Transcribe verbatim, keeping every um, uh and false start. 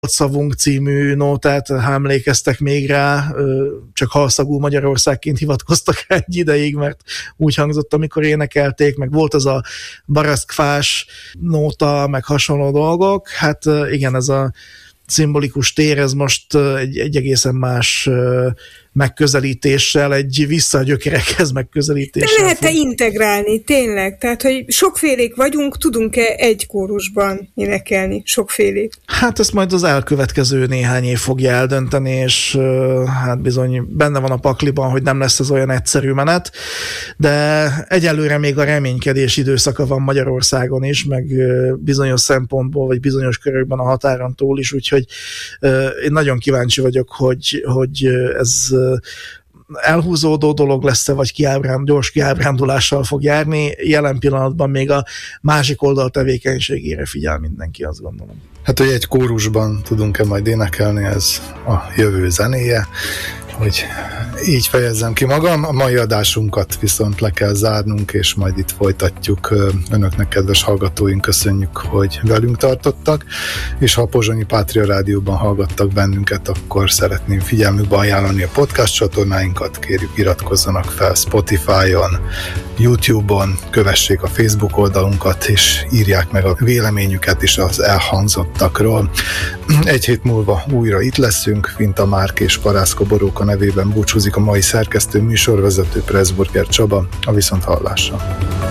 szavunk című nótát, ha emlékeztek még rá, csak halszagú Magyarországként hivatkoztak rá egy ideig, mert úgy hangzott, amikor énekelték, meg volt az a baraszkfás nóta, meg hasonló dolgok. Hát igen, ez a szimbolikus tér, ez most egy, egy egészen más megközelítéssel, egy vissza a gyökerekhez megközelítéssel. De lehet-e integrálni, tényleg? Tehát, hogy sokfélék vagyunk, tudunk-e egy kórusban énekelni sokfélét? Hát ezt majd az elkövetkező néhány év fogja eldönteni, és hát bizony benne van a pakliban, hogy nem lesz ez olyan egyszerű menet, de egyelőre még a reménykedés időszaka van Magyarországon is, meg bizonyos szempontból, vagy bizonyos körökben a határon túl is, úgyhogy én nagyon kíváncsi vagyok, hogy, hogy ez elhúzódó dolog lesz-e, vagy kiábránd, gyors kiábrándulással fog járni. Jelen pillanatban még a másik oldal tevékenységére figyel mindenki, azt gondolom. Hát, hogy egy kórusban tudunk-e majd énekelni, ez a jövő zenéje, hogy így fejezzem ki magam. A mai adásunkat viszont le kell zárnunk, és majd itt folytatjuk. Önöknek, kedves hallgatóink, köszönjük, hogy velünk tartottak, és ha a Pozsonyi Pátria Rádióban hallgattak bennünket, akkor szeretném figyelmükbe ajánlani a podcast csatornáinkat, kérjük iratkozzanak fel Spotify-on, YouTube-on, kövessék a Facebook oldalunkat, és írják meg a véleményüket is az elhangzottakról. Egy hét múlva újra itt leszünk, Finta Márk és Parászka Boróka nevében búcsúzik a mai szerkesztő, műsorvezető Pressburger Csaba, a viszonthallásra.